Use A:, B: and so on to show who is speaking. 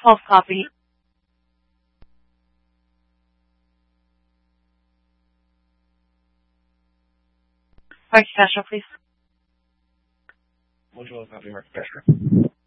A: 12 copy. Mark Castro, please.
B: Mutual copy, Mark Castro.